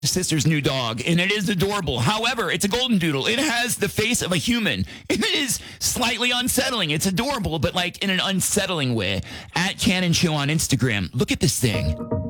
sister's new dog, and it is adorable. However, it's a golden doodle. It has the face of a human. It is slightly unsettling. It's adorable, but like in an unsettling way. At Cannon Show on Instagram. Look at this thing.